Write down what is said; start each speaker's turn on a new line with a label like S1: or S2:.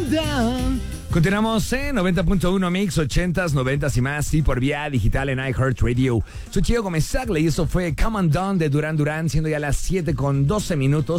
S1: down. Continuamos en 90.1 Mix, 80s, 90s y más, y por vía digital en iHeartRadio. Soy Chico Gómez Sagle y eso fue Come On Down de Duran Duran, siendo ya las 7:12 minutos.